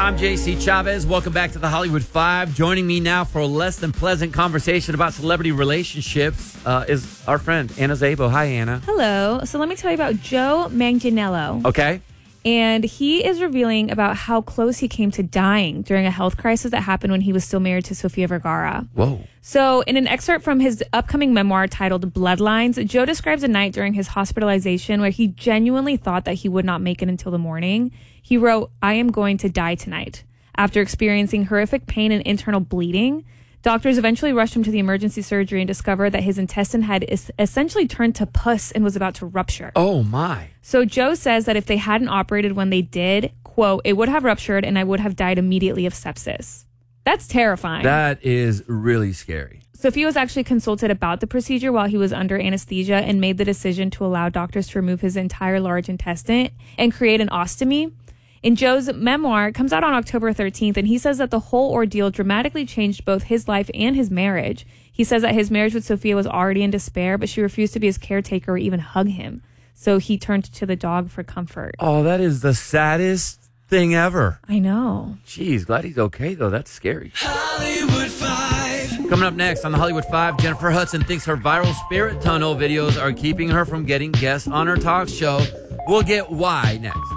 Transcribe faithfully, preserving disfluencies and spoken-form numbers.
I'm J C Chavez. Welcome back to the Hollywood Five. Joining me now for a less than pleasant conversation about celebrity relationships uh, is our friend Anna Szabo. Hi, Anna. Hello. So let me tell you about Joe Manganiello. Okay. And he is revealing about how close he came to dying during a health crisis that happened when he was still married to Sofia Vergara. Whoa. So in an excerpt from his upcoming memoir titled Bloodlines, Joe describes a night during his hospitalization where he genuinely thought that he would not make it until the morning. He wrote, "I am going to die tonight." After experiencing horrific pain and internal bleeding, doctors eventually rushed him to the emergency surgery and discovered that his intestine had is essentially turned to pus and was about to rupture. Oh, my. So Joe says that if they hadn't operated when they did, quote, "it would have ruptured and I would have died immediately of sepsis." That's terrifying. That is really scary. Sophia was actually consulted about the procedure while he was under anesthesia and made the decision to allow doctors to remove his entire large intestine and create an ostomy. In Joe's memoir, it comes out on October thirteenth, and he says that the whole ordeal dramatically changed both his life and his marriage. He says that his marriage with Sofia was already in despair, but she refused to be his caretaker or even hug him. So he turned to the dog for comfort. Oh, that is the saddest thing ever. I know. Jeez, glad he's okay, though. That's scary. Hollywood Five. Coming up next on the Hollywood Five, Jennifer Hudson thinks her viral spirit tunnel videos are keeping her from getting guests on her talk show. We'll get why next.